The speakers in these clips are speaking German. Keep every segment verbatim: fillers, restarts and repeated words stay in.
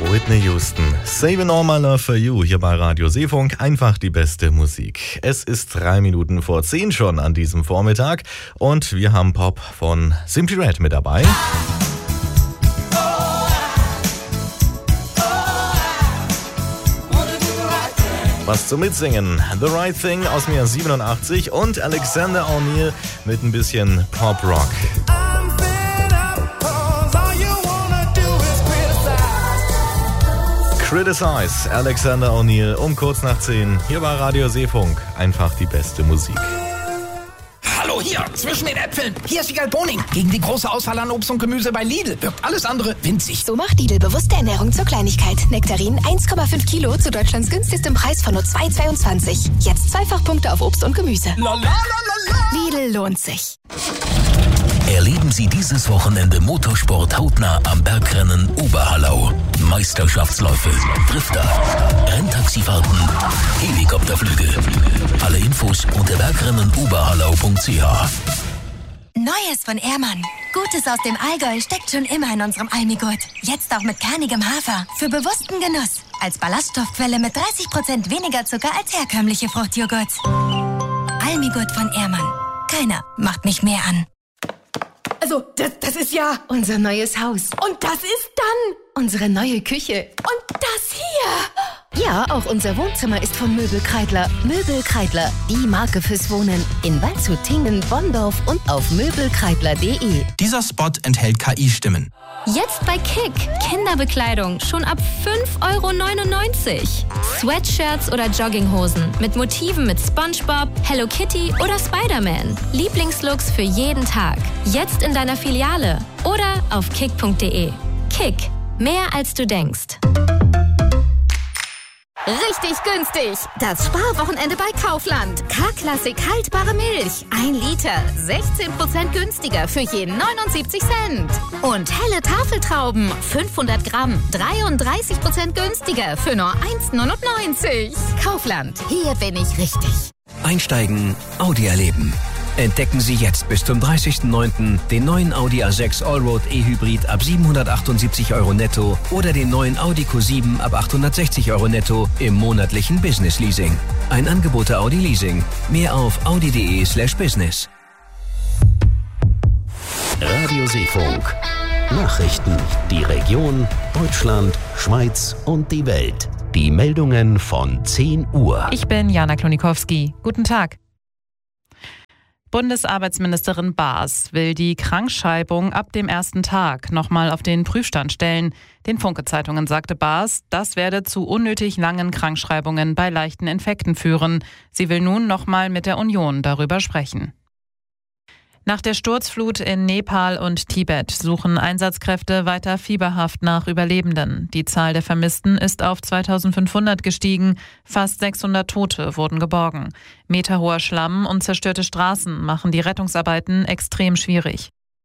Whitney Houston, Saving All My Love for You, hier bei Radio Seefunk, einfach die beste Musik. Es ist drei Minuten vor zehn schon an diesem Vormittag und wir haben Pop von Simply Red mit dabei. Was zum Mitsingen, The Right Thing aus dem Jahr siebenundachtzig und Alexander O'Neal mit ein bisschen Pop-Rock. Criticize, Alexander O'Neal um kurz nach zehn, hier bei Radio Seefunk, einfach die beste Musik. Hallo hier, zwischen den Äpfeln. Hier ist Igal Boning. Gegen die große Auswahl an Obst und Gemüse bei Lidl wirkt alles andere winzig. So macht Lidl bewusste Ernährung zur Kleinigkeit. Nektarin eins Komma fünf Kilo zu Deutschlands günstigstem Preis von nur zwei Komma zweiundzwanzig. Jetzt Zweifachpunkte auf Obst und Gemüse. La, la, la, la, la. Lidl lohnt sich. Erleben Sie dieses Wochenende Motorsport hautnah am Bergrennen Oberhallau. Meisterschaftsläufe, Drifter, Renntaxifahrten, Helikopterflüge. Alle Infos unter bergrennen oberhallau punkt c h. Neues von Ehrmann. Gutes aus dem Allgäu steckt schon immer in unserem Almigurt. Jetzt auch mit kernigem Hafer. Für bewussten Genuss. Als Ballaststoffquelle mit dreißig Prozent weniger Zucker als herkömmliche Fruchtjoghurt. Almigurt von Ehrmann. Keiner macht mich mehr an. Also, das, das ist ja unser neues Haus. Und das ist dann unsere neue Küche. Und das hier. Ja, auch unser Wohnzimmer ist von Möbel Kreidler. Möbel Kreidler, die Marke fürs Wohnen. In Waldshut, Tingen, Bonndorf und auf möbelkreidler punkt de. Dieser Spot enthält K I-Stimmen. Jetzt bei Kick. Kinderbekleidung schon ab fünf Euro neunundneunzig. Sweatshirts oder Jogginghosen mit Motiven mit SpongeBob, Hello Kitty oder Spider-Man. Lieblingslooks für jeden Tag. Jetzt in deiner Filiale oder auf kick punkt de. Kick. Mehr als du denkst. Richtig günstig. Das Sparwochenende bei Kaufland. K-Klassik haltbare Milch. Ein Liter. sechzehn Prozent günstiger für jeden neunundsiebzig Cent. Und helle Tafeltrauben. fünfhundert Gramm. dreiunddreißig Prozent günstiger für nur eins neunundneunzig. Kaufland. Hier bin ich richtig. Einsteigen, Audi erleben. Entdecken Sie jetzt bis zum dreißigsten neunten den neuen Audi A sechs Allroad E-Hybrid ab siebenhundertachtundsiebzig Euro netto oder den neuen Audi Q sieben ab achthundertsechzig Euro netto im monatlichen Business Leasing. Ein Angebot der Audi Leasing. Mehr auf audi punkt de slash business. Radio Seefunk. Nachrichten. Die Region, Deutschland, Schweiz und die Welt. Die Meldungen von zehn Uhr. Ich bin Jana Klonikowski. Guten Tag. Bundesarbeitsministerin Baas will die Krankschreibung ab dem ersten Tag nochmal auf den Prüfstand stellen. Den Funke-Zeitungen sagte Baas, das werde zu unnötig langen Krankschreibungen bei leichten Infekten führen. Sie will nun nochmal mit der Union darüber sprechen. Nach der Sturzflut in Nepal und Tibet suchen Einsatzkräfte weiter fieberhaft nach Überlebenden. Die Zahl der Vermissten ist auf zweitausendfünfhundert gestiegen. Fast sechshundert Tote wurden geborgen. Meterhoher Schlamm und zerstörte Straßen machen die Rettungsarbeiten extrem schwierig.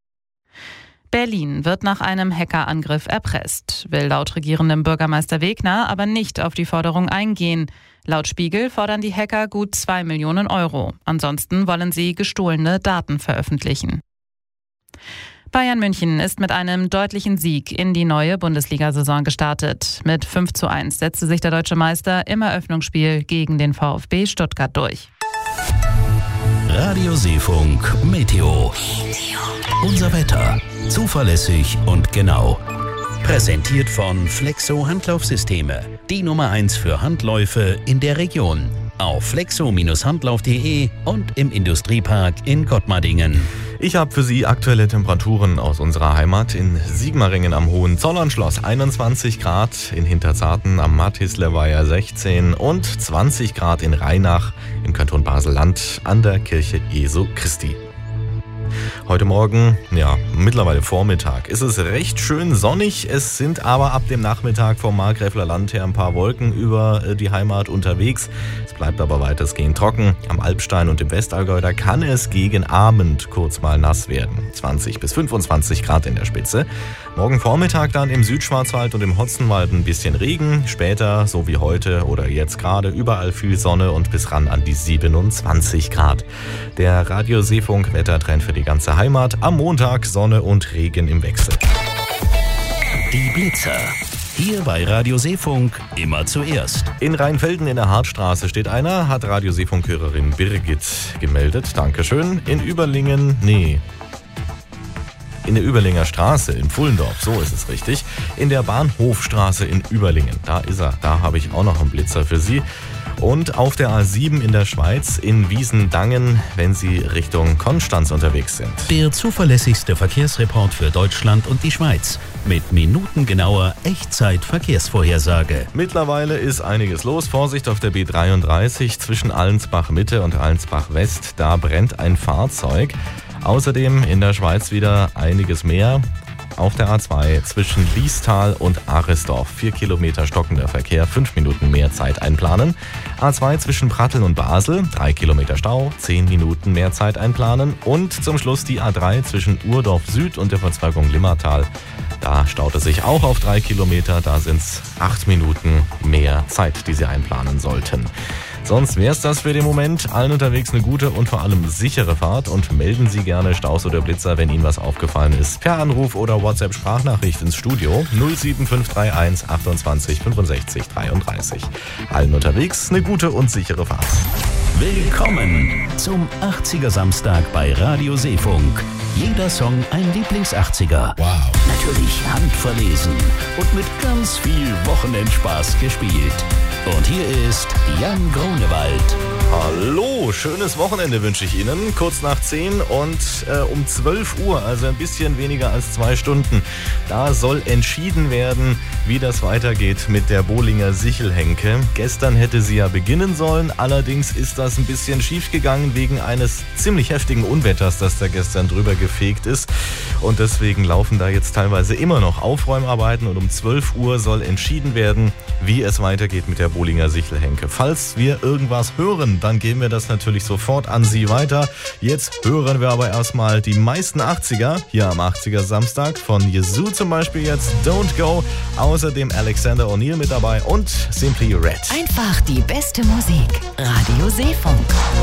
Berlin wird nach einem Hackerangriff erpresst, will laut regierendem Bürgermeister Wegner aber nicht auf die Forderung eingehen. Laut Spiegel fordern die Hacker gut zwei Millionen Euro. Ansonsten wollen sie gestohlene Daten veröffentlichen. Bayern München ist mit einem deutlichen Sieg in die neue Bundesliga-Saison gestartet. Mit fünf zu eins setzte sich der deutsche Meister im Eröffnungsspiel gegen den VfB Stuttgart durch. Radio Seefunk Meteo. Unser Wetter. Zuverlässig und genau. Präsentiert von Flexo Handlaufsysteme. Die Nummer eins für Handläufe in der Region. Auf flexo Bindestrich handlauf punkt de und im Industriepark in Gottmardingen. Ich habe für Sie aktuelle Temperaturen aus unserer Heimat. In Sigmaringen am Hohenzollernschloss einundzwanzig Grad, in Hinterzarten am Mattislerweiher sechzehn und zwanzig Grad in Rheinach im Kanton Basel-Land an der Kirche Jesu Christi. Heute Morgen, ja, mittlerweile Vormittag, ist es recht schön sonnig. Es sind aber ab dem Nachmittag vom Markgräfler Land her ein paar Wolken über die Heimat unterwegs. Es bleibt aber weitestgehend trocken. Am Alpstein und im Westallgäu, da kann es gegen Abend kurz mal nass werden. zwanzig bis fünfundzwanzig Grad in der Spitze. Morgen Vormittag dann im Südschwarzwald und im Hotzenwald ein bisschen Regen. Später, so wie heute oder jetzt gerade, überall viel Sonne und bis ran an die siebenundzwanzig Grad. Der Radio Seefunk Wettertrend für die ganze Heimat. Am Montag Sonne und Regen im Wechsel. Die Blitzer. Hier bei Radio Seefunk immer zuerst. In Rheinfelden in der Hartstraße steht einer, hat Radio Seefunk-Hörerin Birgit gemeldet. Dankeschön. In Überlingen, nee. In der Überlinger Straße in Pfullendorf, so ist es richtig. In der Bahnhofstraße in Überlingen, da ist er. Da habe ich auch noch einen Blitzer für Sie. Und auf der A sieben in der Schweiz in Wiesendangen, wenn Sie Richtung Konstanz unterwegs sind. Der zuverlässigste Verkehrsreport für Deutschland und die Schweiz. Mit minutengenauer Echtzeit-Verkehrsvorhersage. Mittlerweile ist einiges los. Vorsicht auf der B dreiunddreißig zwischen Allensbach Mitte und Allensbach West. Da brennt ein Fahrzeug. Außerdem in der Schweiz wieder einiges mehr. Auf der A zwei zwischen Liestal und Aresdorf. Vier Kilometer stockender Verkehr, fünf Minuten mehr Zeit einplanen. A zwei zwischen Pratteln und Basel, drei Kilometer Stau, zehn Minuten mehr Zeit einplanen. Und zum Schluss die A drei zwischen Urdorf Süd und der Verzweigung Limmatal. Da staut es sich auch auf drei Kilometer, da sind es acht Minuten mehr Zeit, die Sie einplanen sollten. Sonst wäre es das für den Moment. Allen unterwegs eine gute und vor allem sichere Fahrt und melden Sie gerne Staus oder Blitzer, wenn Ihnen was aufgefallen ist. Per Anruf oder WhatsApp-Sprachnachricht ins Studio null sieben fünf drei eins achtundzwanzig fünfundsechzig dreiunddreißig. Allen unterwegs eine gute und sichere Fahrt. Willkommen zum achtziger Samstag bei Radio Seefunk. Jeder Song ein Lieblings-achtziger. Wow. Natürlich handverlesen und mit ganz viel Wochenendspaß gespielt. Und hier ist Jan Grunewald. Hallo, schönes Wochenende wünsche ich Ihnen. Kurz nach zehn und äh, um zwölf Uhr, also ein bisschen weniger als zwei Stunden. Da soll entschieden werden, wie das weitergeht mit der Bolinger Sichelhenke. Gestern hätte sie ja beginnen sollen, allerdings ist das ein bisschen schief gegangen wegen eines ziemlich heftigen Unwetters, das da gestern drüber gefegt ist. Und deswegen laufen da jetzt teilweise immer noch Aufräumarbeiten und um zwölf Uhr soll entschieden werden, wie es weitergeht mit der Bolinger Sichelhenke. Falls wir irgendwas hören, dann geben wir das natürlich sofort an Sie weiter. Jetzt hören wir aber erstmal die meisten achtziger, hier am achtziger Samstag, von Yazoo zum Beispiel jetzt Don't Go, außerdem Alexander O'Neal mit dabei und Simply Red. Einfach die beste Musik. Radio Seefunk.